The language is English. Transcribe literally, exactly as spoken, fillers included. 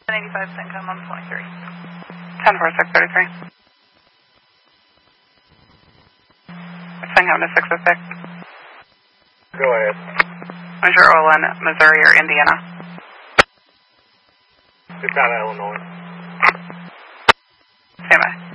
eighty-five, Syncom on twenty-three. ten four six thirty-three. Syncom to six oh six. Go ahead. Measure Olin, Missouri or Indiana? It's out of Illinois. Stand by.